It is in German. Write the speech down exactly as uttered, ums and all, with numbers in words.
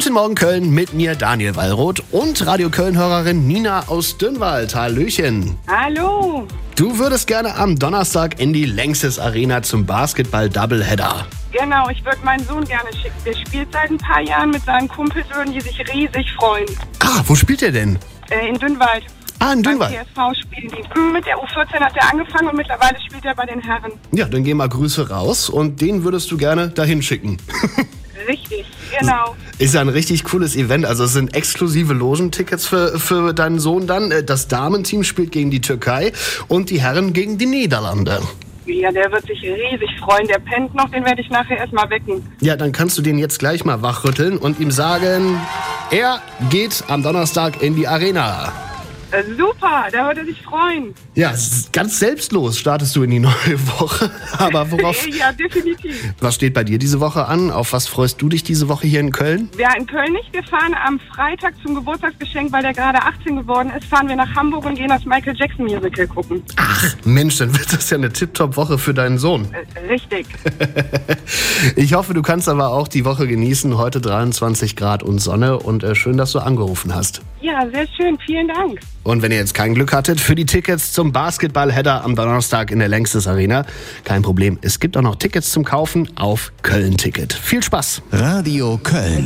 Guten Morgen Köln mit mir Daniel Wallroth und Radio Köln-Hörerin Nina aus Dünnwald. Hallöchen. Hallo. Du würdest gerne am Donnerstag in die Längstes Arena zum Basketball-Doubleheader. Genau, ich würde meinen Sohn gerne schicken. Der spielt seit ein paar Jahren mit seinen Kumpels, würden die sich riesig freuen. Ah, wo spielt er denn? Äh, in Dünnwald. Ah, in Dünnwald. Beim T S V spielen die. Mit der U vierzehn hat er angefangen und mittlerweile spielt er bei den Herren. Ja, dann geh mal Grüße raus und den würdest du gerne dahin schicken. Richtig, genau. Ist ja ein richtig cooles Event. Also es sind exklusive Logentickets für, für deinen Sohn dann. Das Damenteam spielt gegen die Türkei und die Herren gegen die Niederlande. Ja, der wird sich riesig freuen. Der pennt noch, den werde ich nachher erstmal wecken. Ja, dann kannst du den jetzt gleich mal wachrütteln und ihm sagen, er geht am Donnerstag in die Arena. Äh, super, da würde er sich freuen. Ja, ganz selbstlos startest du in die neue Woche. Aber worauf? Ja, definitiv. Was steht bei dir diese Woche an? Auf was freust du dich diese Woche hier in Köln? Ja, in Köln nicht. Wir fahren am Freitag zum Geburtstagsgeschenk, weil der gerade achtzehn geworden ist, fahren wir nach Hamburg und gehen das Michael Jackson Musical gucken. Ach, Mensch, dann wird das ja eine Tipptopp-Woche für deinen Sohn. Äh, richtig. Ich hoffe, du kannst aber auch die Woche genießen. Heute dreiundzwanzig Grad und Sonne. Und äh, schön, dass du angerufen hast. Ja, sehr schön. Vielen Dank. Und wenn ihr jetzt kein Glück hattet für die Tickets zum Basketball-Header am Donnerstag in der Längstes Arena, kein Problem. Es gibt auch noch Tickets zum Kaufen auf Köln-Ticket. Viel Spaß! Radio Köln.